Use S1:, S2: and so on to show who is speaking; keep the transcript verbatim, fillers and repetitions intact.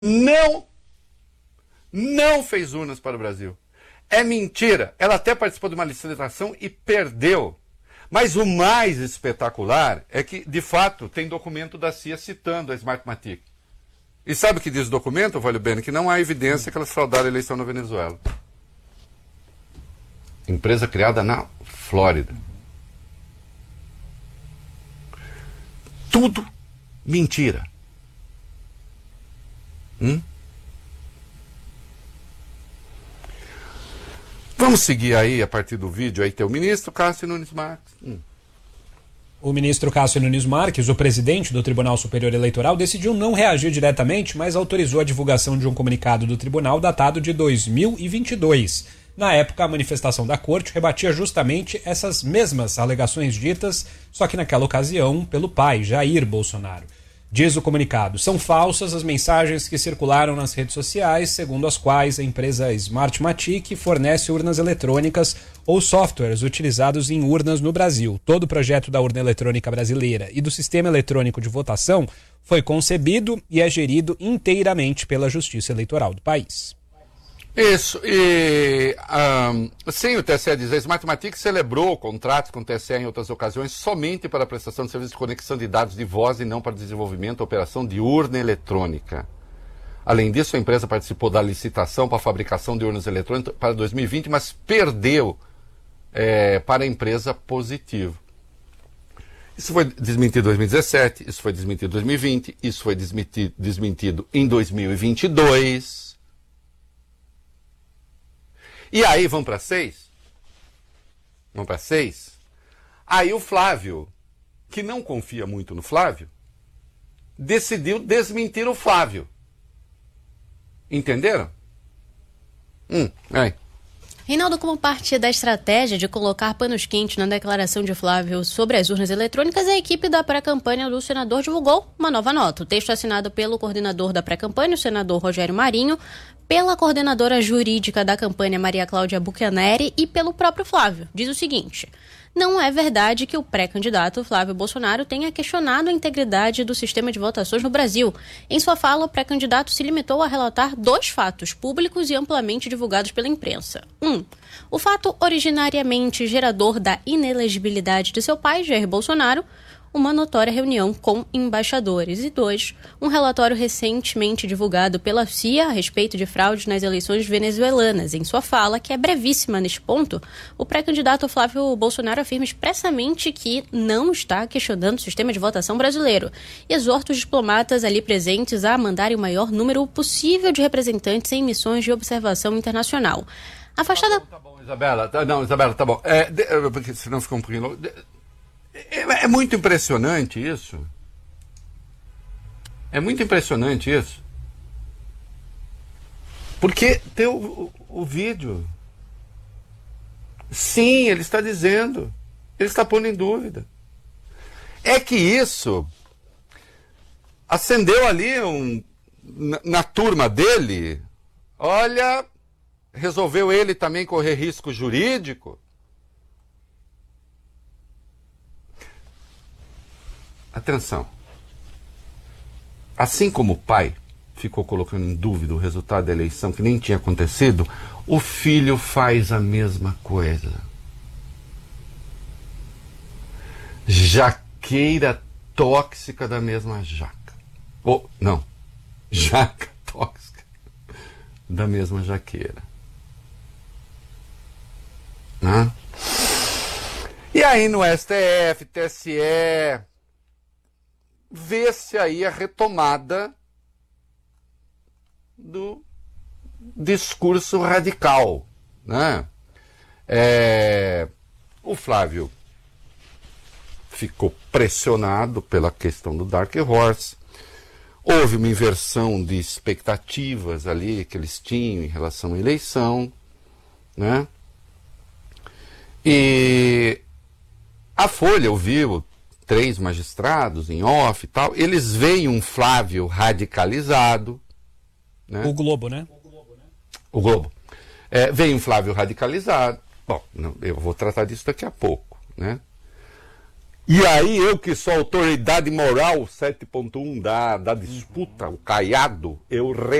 S1: não, não fez urnas para o Brasil. É mentira. Ela até participou de uma licitação e perdeu. Mas o mais espetacular é que, de fato, tem documento da C I A citando a Smartmatic. E sabe o que diz o documento, Valio Bene? Que não há evidência que elas fraudaram a eleição na Venezuela. Empresa criada na Flórida. Tudo mentira. Hum? Vamos seguir aí, a partir do vídeo, aí tem o ministro Cássio Nunes Marques. Hum.
S2: O ministro Cássio Nunes Marques, o presidente do Tribunal Superior Eleitoral, decidiu não reagir diretamente, mas autorizou a divulgação de um comunicado do tribunal datado de dois mil e vinte e dois. Na época, a manifestação da corte rebatia justamente essas mesmas alegações ditas, só que naquela ocasião pelo pai, Jair Bolsonaro. Diz o comunicado, são falsas as mensagens que circularam nas redes sociais, segundo as quais a empresa Smartmatic fornece urnas eletrônicas ou softwares utilizados em urnas no Brasil. Todo o projeto da urna eletrônica brasileira e do sistema eletrônico de votação foi concebido e é gerido inteiramente pela Justiça Eleitoral do país.
S1: Isso, e um, sim, o T S E diz, a Smartmatic celebrou contratos com o T S E em outras ocasiões somente para a prestação de serviços de conexão de dados de voz e não para desenvolvimento ou operação de urna eletrônica. Além disso, a empresa participou da licitação para a fabricação de urnas eletrônicas para dois mil e vinte, mas perdeu é, para a empresa Positivo. Isso foi desmentido em dois mil e dezessete, isso foi desmentido em dois mil e vinte, isso foi desmentido, desmentido em dois mil e vinte e dois... E aí, vamos para seis? Vamos para seis? Aí o Flávio, que não confia muito no Flávio, decidiu desmentir o Flávio. Entenderam? Hum, aí.
S3: Reinaldo, como parte da estratégia de colocar panos quentes na declaração de Flávio sobre as urnas eletrônicas, a equipe da pré-campanha do senador divulgou uma nova nota. O texto é assinado pelo coordenador da pré-campanha, o senador Rogério Marinho, pela coordenadora jurídica da campanha, Maria Cláudia Buchaneri, e pelo próprio Flávio. Diz o seguinte: não é verdade que o pré-candidato Flávio Bolsonaro tenha questionado a integridade do sistema de votações no Brasil. Em sua fala, o pré-candidato se limitou a relatar dois fatos públicos e amplamente divulgados pela imprensa. Um, o fato originariamente gerador da inelegibilidade de seu pai, Jair Bolsonaro, uma notória reunião com embaixadores. E dois, um relatório recentemente divulgado pela C I A a respeito de fraude nas eleições venezuelanas. Em sua fala, que é brevíssima neste ponto, o pré-candidato Flávio Bolsonaro afirma expressamente que não está questionando o sistema de votação brasileiro e exorta os diplomatas ali presentes a mandarem o maior número possível de representantes em missões de observação internacional. Afastada...
S1: Tá bom, tá bom, Isabela. Não, Isabela, tá bom. É, de, porque senão fica um pouquinho... De, É, é muito impressionante isso. É muito impressionante isso. Porque tem o, o, o vídeo. Sim, ele está dizendo. Ele está pondo em dúvida. É que isso acendeu ali um, na, na turma dele. Olha, resolveu ele também correr risco jurídico. Atenção, assim como o pai ficou colocando em dúvida o resultado da eleição que nem tinha acontecido, o filho faz a mesma coisa. Jaqueira tóxica da mesma jaca. Ou, não, jaca tóxica da mesma jaqueira. Né? E aí no S T F, T S E... vê-se aí a retomada do discurso radical, né? É, o Flávio ficou pressionado pela questão do Dark Horse, houve uma inversão de expectativas ali que eles tinham em relação à eleição, né? E a Folha ouviu três magistrados em off e tal, eles veem um Flávio radicalizado. Né?
S2: O Globo, né?
S1: O Globo. É, veio um Flávio radicalizado. Bom, não, eu vou tratar disso daqui a pouco. Né? E aí eu que sou autoridade moral sete ponto um da, da disputa, o caiado, eu